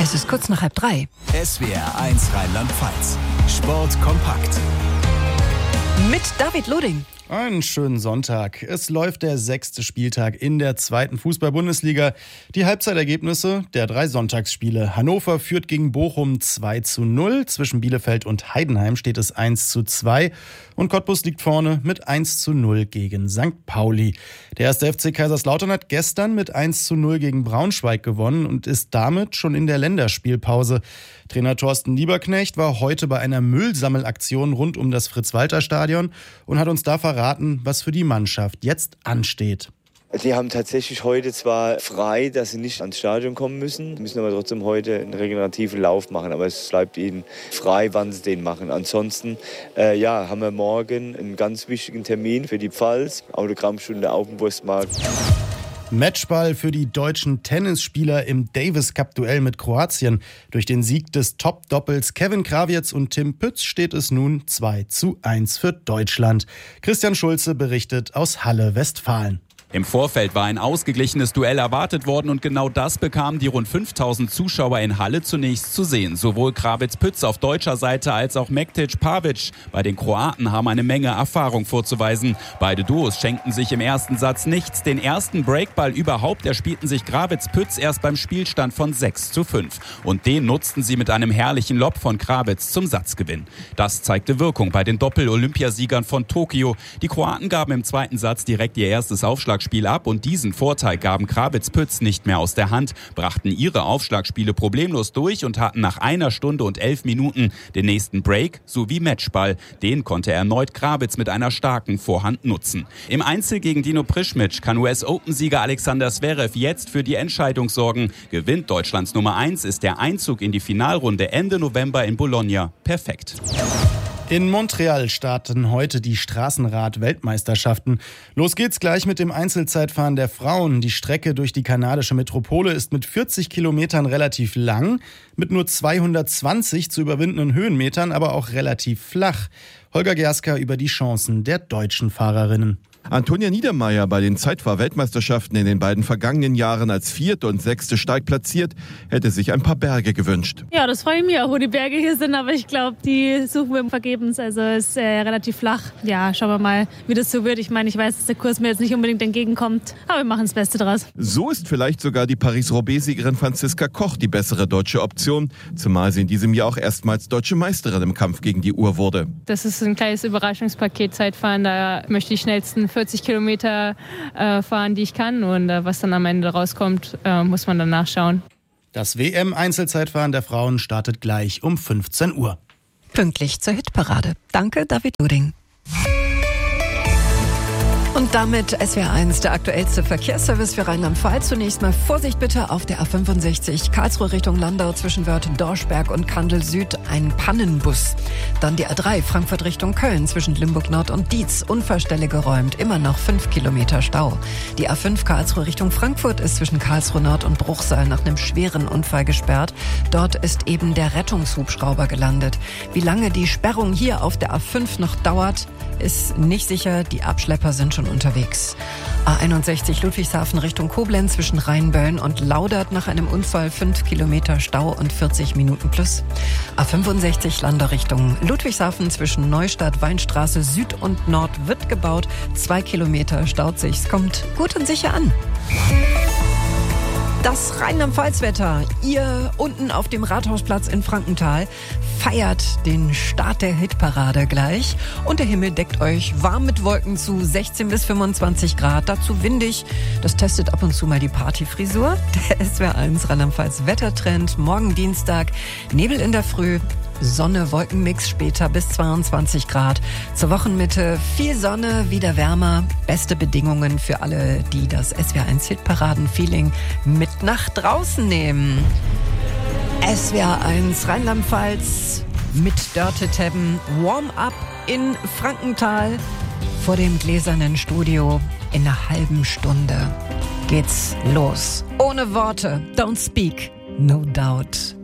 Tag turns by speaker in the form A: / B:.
A: Es ist kurz nach 2:30.
B: SWR 1 Rheinland-Pfalz. Sport kompakt.
A: Mit David Luding.
C: Einen schönen Sonntag. Es läuft der 6. Spieltag in der 2. Fußball-Bundesliga. Die Halbzeitergebnisse der 3 Sonntagsspiele. Hannover führt gegen Bochum 2:0. Zwischen Bielefeld und Heidenheim steht es 1:2. Und Cottbus liegt vorne mit 1:0 gegen St. Pauli. Der 1. FC Kaiserslautern hat gestern mit 1:0 gegen Braunschweig gewonnen und ist damit schon in der Länderspielpause. Trainer Thorsten Lieberknecht war heute bei einer Müllsammelaktion rund um das Fritz-Walter-Stadion und hat uns da verraten, was für die Mannschaft jetzt ansteht.
D: Die haben tatsächlich heute zwar frei, dass sie nicht ans Stadion kommen müssen, müssen aber trotzdem heute einen regenerativen Lauf machen. Aber es bleibt ihnen frei, wann sie den machen. Ansonsten haben wir morgen einen ganz wichtigen Termin für die Pfalz. Autogrammstunde auf dem Wurstmarkt.
C: Matchball für die deutschen Tennisspieler im Davis-Cup-Duell mit Kroatien. Durch den Sieg des Top-Doppels Kevin Krawietz und Tim Pütz steht es nun 2:1 für Deutschland. Christian Schulze berichtet aus Halle, Westfalen.
E: Im Vorfeld war ein ausgeglichenes Duell erwartet worden und genau das bekamen die rund 5000 Zuschauer in Halle zunächst zu sehen. Sowohl Krawietz-Pütz auf deutscher Seite als auch Mektic-Pavic. Bei den Kroaten haben eine Menge Erfahrung vorzuweisen. Beide Duos schenkten sich im ersten Satz nichts. Den ersten Breakball überhaupt erspielten sich Krawietz-Pütz erst beim Spielstand von 6:5. Und den nutzten sie mit einem herrlichen Lob von Krawietz zum Satzgewinn. Das zeigte Wirkung bei den Doppel-Olympiasiegern von Tokio. Die Kroaten gaben im zweiten Satz direkt ihr erstes Aufschlagspiel ab und diesen Vorteil gaben Krawietz-Pütz nicht mehr aus der Hand, brachten ihre Aufschlagspiele problemlos durch und hatten nach 1 Stunde und 11 Minuten den nächsten Break sowie Matchball. Den konnte erneut Krawietz mit einer starken Vorhand nutzen. Im Einzel gegen Dino Prischmic kann US-Open-Sieger Alexander Zverev jetzt für die Entscheidung sorgen. Gewinnt Deutschlands Nummer 1, ist der Einzug in die Finalrunde Ende November in Bologna perfekt.
C: In Montreal starten heute die Straßenrad-Weltmeisterschaften. Los geht's gleich mit dem Einzelzeitfahren der Frauen. Die Strecke durch die kanadische Metropole ist mit 40 Kilometern relativ lang, mit nur 220 zu überwindenden Höhenmetern, aber auch relativ flach. Holger Gerska über die Chancen der deutschen Fahrerinnen.
F: Antonia Niedermeyer, bei den Zeitfahr-Weltmeisterschaften in den beiden vergangenen Jahren als 4. und 6. stark platziert, hätte sich ein paar Berge gewünscht.
G: Ja, das freue ich mich auch, wo die Berge hier sind, aber ich glaube, die suchen wir vergebens. Also es ist relativ flach. Ja, schauen wir mal, wie das so wird. Ich meine, ich weiß, dass der Kurs mir jetzt nicht unbedingt entgegenkommt, aber wir machen das Beste draus.
F: So ist vielleicht sogar die Paris-Roubaix-Siegerin Franziska Koch die bessere deutsche Option, zumal sie in diesem Jahr auch erstmals deutsche Meisterin im Kampf gegen die Uhr wurde.
H: Das ist ein kleines Überraschungspaket Zeitfahren, da möchte ich schnellsten 40 Kilometer fahren, die ich kann. Und was dann am Ende rauskommt, muss man dann nachschauen.
C: Das WM-Einzelzeitfahren der Frauen startet gleich um 15 Uhr.
A: Pünktlich zur Hitparade. Danke, David Luding. Und damit SWR 1, der aktuellste Verkehrsservice für Rheinland-Pfalz. Zunächst mal Vorsicht bitte auf der A65 Karlsruhe Richtung Landau zwischen Wörth-Dorschberg und Kandel Süd ein Pannenbus. Dann die A3 Frankfurt Richtung Köln zwischen Limburg Nord und Dietz. Unfallstelle geräumt, immer noch 5 Kilometer Stau. Die A5 Karlsruhe Richtung Frankfurt ist zwischen Karlsruhe Nord und Bruchsal nach einem schweren Unfall gesperrt. Dort ist eben der Rettungshubschrauber gelandet. Wie lange die Sperrung hier auf der A5 noch dauert, ist nicht sicher. Die Abschlepper sind schon unterwegs. A61 Ludwigshafen Richtung Koblenz zwischen Rheinböllen und Laudert nach einem Unfall 5 Kilometer Stau und 40 Minuten plus. A65 Landau Richtung Ludwigshafen zwischen Neustadt, Weinstraße Süd und Nord wird gebaut. 2 Kilometer staut sich. Es kommt gut und sicher an. Das Rheinland-Pfalz-Wetter. Ihr unten auf dem Rathausplatz in Frankenthal feiert den Start der Hitparade gleich. Und der Himmel deckt euch warm mit Wolken zu, 16 bis 25 Grad. Dazu windig. Das testet ab und zu mal die Partyfrisur. Der SWR 1 Rheinland-Pfalz Wettertrend. Morgen Dienstag. Nebel in der Früh. Sonne, Wolkenmix später bis 22 Grad. Zur Wochenmitte viel Sonne, wieder wärmer. Beste Bedingungen für alle, die das SWR 1 Hitparaden-Feeling mit nach draußen nehmen. SWR 1 Rheinland-Pfalz mit Dörte Tebben. Warm-up in Frankenthal vor dem gläsernen Studio. In einer halben Stunde geht's los. Ohne Worte. Don't speak. No doubt.